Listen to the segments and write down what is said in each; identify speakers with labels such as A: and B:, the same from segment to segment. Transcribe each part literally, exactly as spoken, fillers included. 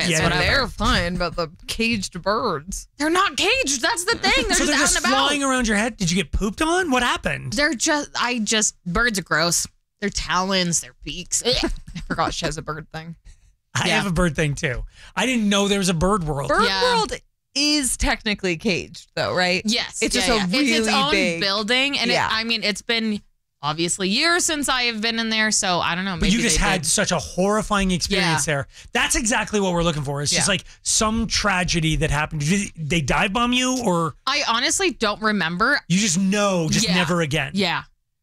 A: Yeah,
B: whatever.
C: They're fine, but the caged birds.
B: They're not caged. That's the thing. They're
A: so
B: just
A: they're
B: out
A: just
B: and about.
A: flying around your head. Did you get pooped on? What happened?
B: They're just, I just, birds are gross. Their talons, their beaks.
C: I forgot she has a bird thing.
A: I
B: Yeah.
A: have a bird thing too. I didn't know there was a bird world.
C: Bird
B: Yeah.
C: World is technically caged, though, right?
B: Yes.
C: It's
B: yeah,
C: just a
B: yeah.
C: really
B: It's its own
C: big
B: building. And
C: Yeah.
B: it, I mean, it's been obviously years since I have been in there. So I don't know.
A: But
B: Maybe
A: you just
B: they
A: had
B: did.
A: such a horrifying experience
B: Yeah.
A: there. That's exactly what we're looking for. It's just
C: Yeah.
A: like some tragedy that happened. Did they dive bomb you, or
B: I honestly don't remember.
A: you just know, just
B: Yeah.
A: never again?
B: Yeah.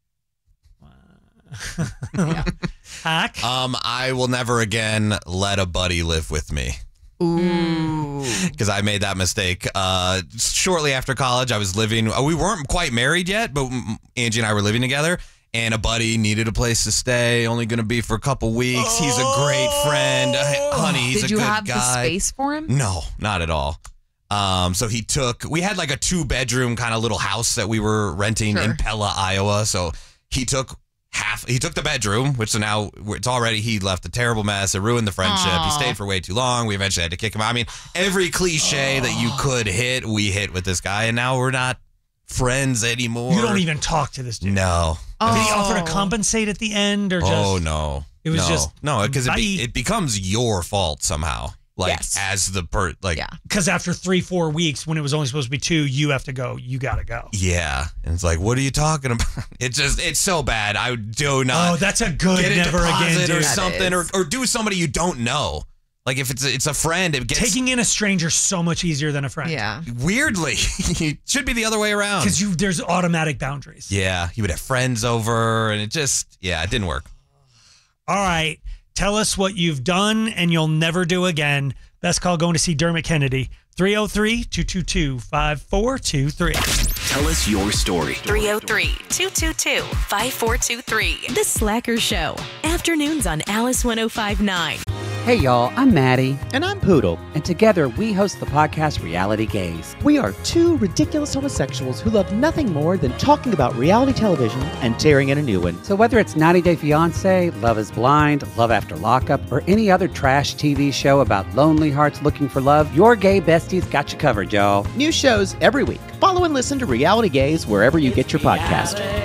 A: Hack?
D: Um, I will never again let a buddy live with me.
C: Ooh.
D: Because I made that mistake. Uh, shortly after college, I was living, uh, we weren't quite married yet, but mm, Angie and I were living together, and a buddy needed a place to stay, only going to be for a couple weeks. He's a great friend. Uh, honey, he's
C: Did
D: a
C: you
D: good
C: have
D: guy.
C: the space for him?
D: No, not at all. Um, so he took, we had like a two bedroom kind of little house that we were renting
C: Sure.
D: in Pella, Iowa. So he took half, he took the bedroom, which so now it's already, he left a terrible mess. It ruined the friendship.
B: Aw.
D: He stayed for way too long. We eventually had to kick him out. I mean, every cliche that you could hit, we hit with this guy. And now we're not friends anymore.
A: You don't even talk to this dude.
D: No.
A: Did he offer
C: Oh.
A: to compensate at the end, or just?
D: Oh, no.
A: It was
D: No.
A: just,
D: No, because it, be,
A: bye.
D: it becomes your fault somehow. Like,
C: Yes.
D: as the per, like,
C: Yeah.
A: Because after three, four weeks, when it was only supposed to be two, you have to go. You got to go.
D: Yeah, and it's like, what are you talking about? It's just, it's so bad. I do not
A: Oh, that's a good
D: get a
A: never again,
D: deposit or
A: dude.
C: That
D: something, or,
C: is.
D: or do somebody you don't know. Like if it's a, it's a friend, it gets
A: Taking in a stranger so much easier than a friend.
C: Yeah.
D: weirdly. It should be the other way around.
A: Because you there's automatic boundaries.
D: Yeah, he would have friends over, and it just, yeah, it didn't work.
A: All right. Tell us what you've done and you'll never do again. Best call going to see Dermot Kennedy. three oh three, two two two, five four two three.
E: Tell us your story.
F: three oh three, two two two, five four two three.
G: The Slacker Show. Afternoons on Alice one oh five point nine.
H: Hey y'all, I'm Maddie. And I'm Poodle. And together we host the podcast Reality Gaze. We are two ridiculous homosexuals who love nothing more than talking about reality television and tearing in a new one. So whether it's ninety Day Fiancé, Love is Blind, Love After Lockup, or any other trash T V show about lonely hearts looking for love, your gay besties got you covered, y'all.
I: New shows every week. Follow and listen to Reality Gaze wherever you get your podcast.